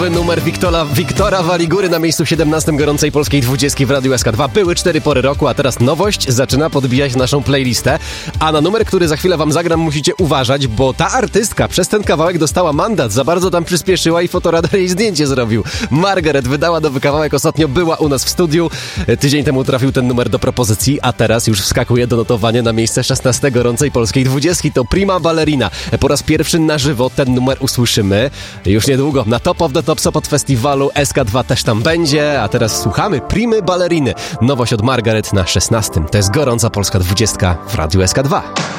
Numer Wiktora Waligury na miejscu 17 gorącej polskiej 20 w Radiu SK2. Były 4 pory roku, a teraz nowość zaczyna podbijać naszą playlistę. A na numer, który za chwilę wam zagram, musicie uważać, bo ta artystka przez ten kawałek dostała mandat. Za bardzo tam przyspieszyła i fotoradar jej zdjęcie zrobił. Margaret wydała nowy kawałek, ostatnio była u nas w studiu. Tydzień temu trafił ten numer do propozycji, a teraz już wskakuje do notowania na miejsce 16 gorącej polskiej 20. To Prima Ballerina. Po raz pierwszy na żywo ten numer usłyszymy już niedługo na Top of the Top Sopot Festiwalu. SK2 też tam będzie, a teraz słuchamy Primy Balleriny. Nowość od Margaret na 16. To jest gorąca polska 20 w Radiu SK2.